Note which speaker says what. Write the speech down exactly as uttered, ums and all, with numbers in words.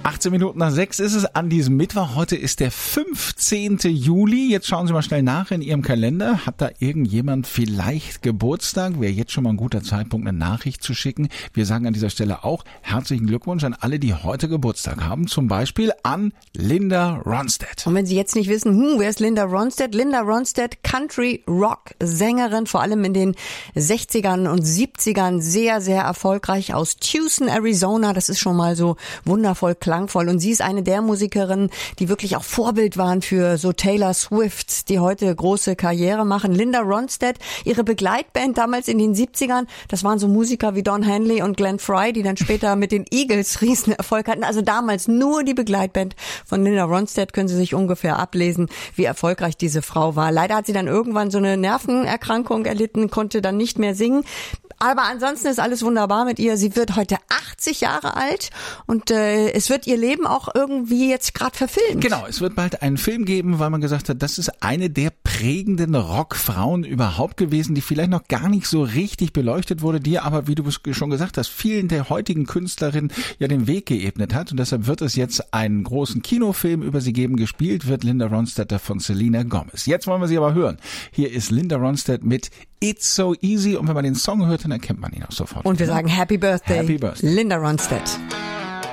Speaker 1: achtzehn Minuten nach sechs ist es an diesem Mittwoch. Heute ist der fünfzehnten Juli. Jetzt schauen Sie mal schnell nach in Ihrem Kalender. Hat da irgendjemand vielleicht Geburtstag? Wäre jetzt schon mal ein guter Zeitpunkt, eine Nachricht zu schicken. Wir sagen an dieser Stelle auch herzlichen Glückwunsch an alle, die heute Geburtstag haben. Zum Beispiel an Linda Ronstadt.
Speaker 2: Und wenn Sie jetzt nicht wissen, hm, wer ist Linda Ronstadt? Linda Ronstadt, Country-Rock-Sängerin, vor allem in den sechzigern und siebzigern, sehr, sehr erfolgreich aus Tucson, Arizona. Das ist schon mal so wundervoll klangvoll. Und sie ist eine der Musikerinnen, die wirklich auch Vorbild waren für so Taylor Swift, die heute große Karriere machen. Linda Ronstadt, ihre Begleitband damals in den siebzigern, das waren so Musiker wie Don Henley und Glenn Frey, die dann später mit den Eagles riesen Erfolg hatten. Also damals nur die Begleitband von Linda Ronstadt, können Sie sich ungefähr ablesen, wie erfolgreich diese Frau war. Leider hat sie dann irgendwann so eine Nervenerkrankung erlitten, konnte dann nicht mehr singen. Aber ansonsten ist alles wunderbar mit ihr. Sie wird heute achtzig Jahre alt und äh, es wird ihr Leben auch irgendwie jetzt gerade verfilmt.
Speaker 1: Genau, es wird bald einen Film geben, weil man gesagt hat, das ist eine der prägenden Rockfrauen überhaupt gewesen, die vielleicht noch gar nicht so richtig beleuchtet wurde, die aber, wie du schon gesagt hast, vielen der heutigen Künstlerinnen ja den Weg geebnet hat. Und deshalb wird es jetzt einen großen Kinofilm über sie geben. Gespielt wird Linda Ronstadt von Selena Gomez. Jetzt wollen wir sie aber hören. Hier ist Linda Ronstadt mit It's So Easy. Und wenn man den Song hört, dann erkennt man ihn auch sofort.
Speaker 2: Und wir sagen Happy Birthday,
Speaker 1: Happy Birthday.
Speaker 2: Linda Ronstadt.